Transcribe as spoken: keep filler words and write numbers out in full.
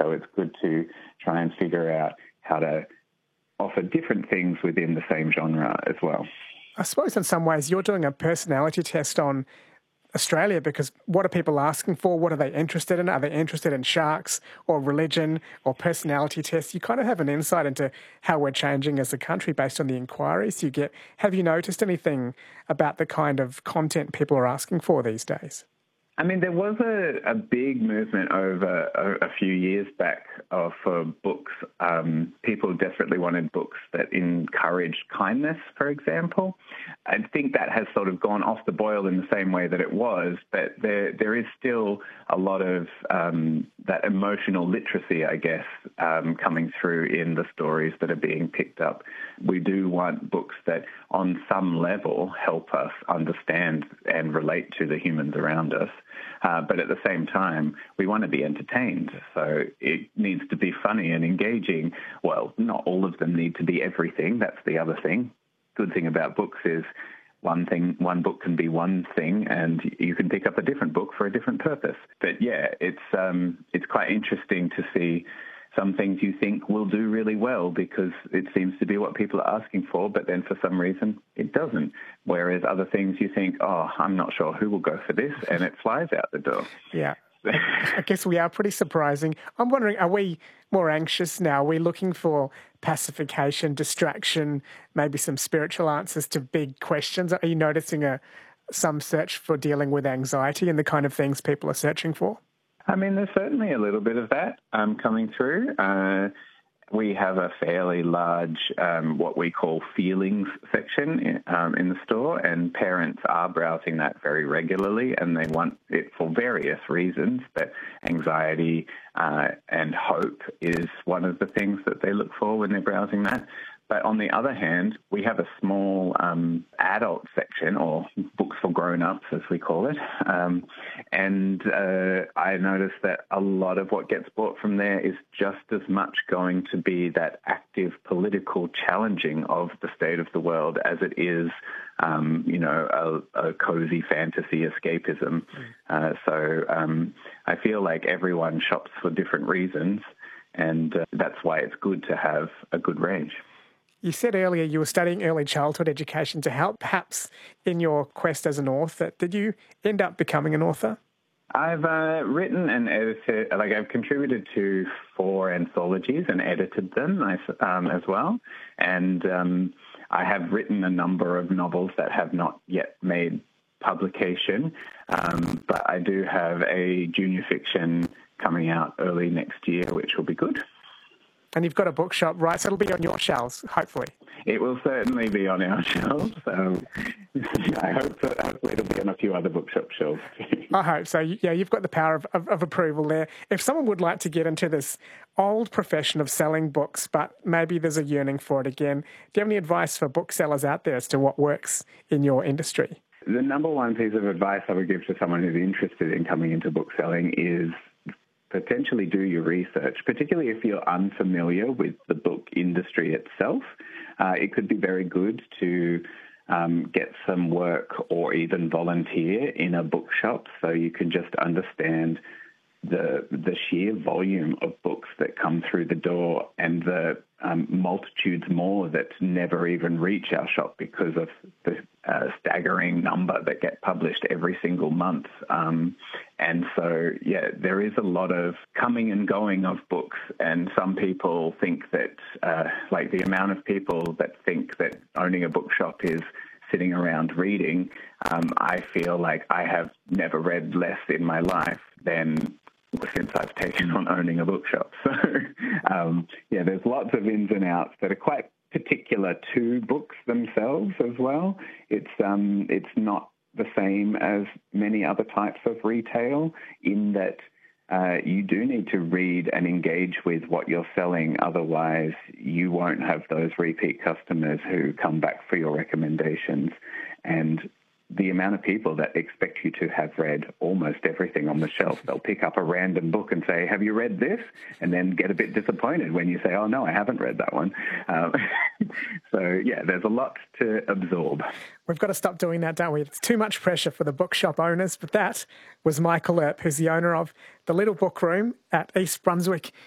So it's good to try and figure out how to offer different things within the same genre as well. I suppose in some ways you're doing a personality test on Australia, because what are people asking for? What are they interested in? Are they interested in sharks or religion or personality tests? You kind of have an insight into how we're changing as a country based on the inquiries you get. Have you noticed anything about the kind of content people are asking for these days? I mean, there was a, a big movement over a, a few years back uh, for books. Um, people desperately wanted books that encouraged kindness, for example. I think that has sort of gone off the boil in the same way that it was, but there there is still a lot of um, that emotional literacy, I guess, um, coming through in the stories that are being picked up. We do want books that, on some level, help us understand and relate to the humans around us. Uh, but at the same time, we want to be entertained. So it needs to be funny and engaging. Well, not all of them need to be everything. That's the other thing. Good thing about books is one thing, one book can be one thing, and you can pick up a different book for a different purpose. But yeah, it's um, it's quite interesting to see some things you think will do really well because it seems to be what people are asking for, but then for some reason it doesn't. Whereas other things you think, oh, I'm not sure who will go for this, and it flies out the door. Yeah. I guess we are pretty surprising. I'm wondering, are we more anxious now? Are we looking for pacification, distraction, maybe some spiritual answers to big questions? Are you noticing a some search for dealing with anxiety and the kind of things people are searching for? I mean, there's certainly a little bit of that um, coming through. Uh, we have a fairly large, um, what we call feelings section in, um, in the store, and parents are browsing that very regularly, and they want it for various reasons, but anxiety uh, and hope is one of the things that they look for when they're browsing that. But on the other hand, we have a small um, adult section, or books for grown-ups, as we call it. Um, and uh, I noticed that a lot of what gets bought from there is just as much going to be that active political challenging of the state of the world as it is, um, you know, a, a cozy fantasy escapism. Uh, so um, I feel like everyone shops for different reasons, and uh, that's why it's good to have a good range. You said earlier you were studying early childhood education to help, perhaps, in your quest as an author. Did you end up becoming an author? I've uh, written and edited, like I've contributed to four anthologies and edited them um, as well. And um, I have written a number of novels that have not yet made publication. Um, but I do have a junior fiction coming out early next year, which will be good. And you've got a bookshop, right? So it'll be on your shelves, hopefully. It will certainly be on our shelves. Um, I hope that hopefully it'll be on a few other bookshop shelves too. I hope so. Yeah, you've got the power of, of, of approval there. If someone would like to get into this old profession of selling books, but maybe there's a yearning for it again, do you have any advice for booksellers out there as to what works in your industry? The number one piece of advice I would give to someone who's interested in coming into bookselling is potentially do your research, particularly if you're unfamiliar with the book industry itself. Uh, it could be very good to um, get some work or even volunteer in a bookshop so you can just understand the the sheer volume of books that come through the door and the um, multitudes more that never even reach our shop because of the uh, staggering number that get published every single month. Um, and so, yeah, there is a lot of coming and going of books, and some people think that, uh, like the amount of people that think that owning a bookshop is sitting around reading, um, I feel like I have never read less in my life than since I've taken on owning a bookshop. So, um, yeah, there's lots of ins and outs that are quite particular to books themselves as well. It's um, it's not the same as many other types of retail in that uh, you do need to read and engage with what you're selling. Otherwise, you won't have those repeat customers who come back for your recommendations. And the amount of people that expect you to have read almost everything on the shelf, they'll pick up a random book and say, have you read this? And then get a bit disappointed when you say, oh, no, I haven't read that one. Um, so, yeah, there's a lot to absorb. We've got to stop doing that, don't we? It's too much pressure for the bookshop owners. But that was Michael Earp, who's the owner of The Little Book Room at East Brunswick